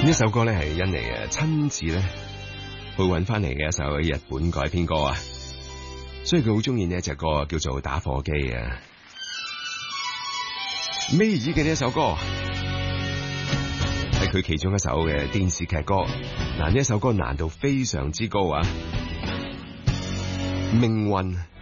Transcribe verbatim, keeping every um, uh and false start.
呢首歌咧係甄妮啊親自咧去揾翻嚟嘅一首日本改編歌啊，所以佢好中意呢一隻歌叫做打火機啊。尾爾嘅呢一首歌係佢其中一首嘅電視劇歌，嗱呢一首歌難度非常之高啊，命運。